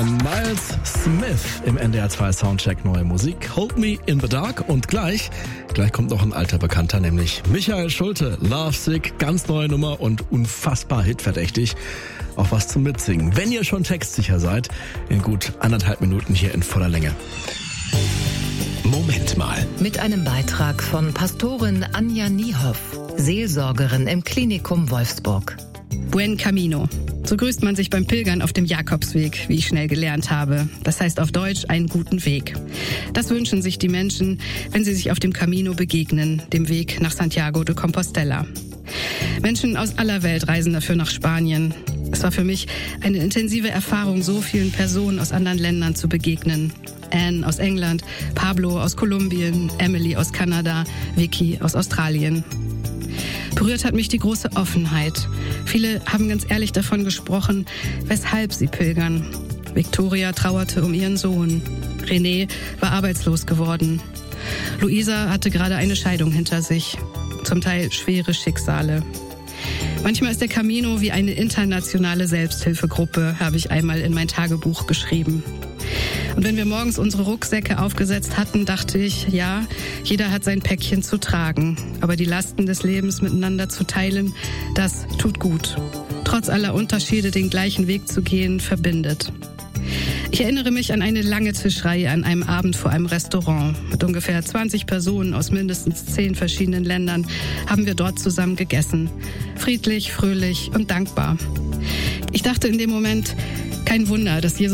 Miles Smith im NDR 2 Soundcheck neue Musik. Hold Me in the Dark. Und gleich kommt noch ein alter Bekannter, nämlich Michael Schulte. Love Sick, ganz neue Nummer und unfassbar hitverdächtig. Auch was zum Mitsingen. Wenn ihr schon textsicher seid, in gut 1,5 Minuten hier in voller Länge. Moment mal. Mit einem Beitrag von Pastorin Anja Niehoff, Seelsorgerin im Klinikum Wolfsburg. Buen Camino. So grüßt man sich beim Pilgern auf dem Jakobsweg, wie ich schnell gelernt habe. Das heißt auf Deutsch einen guten Weg. Das wünschen sich die Menschen, wenn sie sich auf dem Camino begegnen, dem Weg nach Santiago de Compostela. Menschen aus aller Welt reisen dafür nach Spanien. Es war für mich eine intensive Erfahrung, so vielen Personen aus anderen Ländern zu begegnen. Anne aus England, Pablo aus Kolumbien, Emily aus Kanada, Vicky aus Australien. Berührt hat mich die große Offenheit. Viele haben ganz ehrlich davon gesprochen, weshalb sie pilgern. Victoria trauerte um ihren Sohn. René war arbeitslos geworden. Luisa hatte gerade eine Scheidung hinter sich. Zum Teil schwere Schicksale. Manchmal ist der Camino wie eine internationale Selbsthilfegruppe, habe ich einmal in mein Tagebuch geschrieben. Und wenn wir morgens unsere Rucksäcke aufgesetzt hatten, dachte ich, ja, jeder hat sein Päckchen zu tragen. Aber die Lasten des Lebens miteinander zu teilen, das tut gut. Trotz aller Unterschiede den gleichen Weg zu gehen, verbindet. Ich erinnere mich an eine lange Tischreihe an einem Abend vor einem Restaurant. Mit ungefähr 20 Personen aus mindestens 10 verschiedenen Ländern haben wir dort zusammen gegessen. Friedlich, fröhlich und dankbar. Ich dachte in dem Moment, kein Wunder, dass Jesus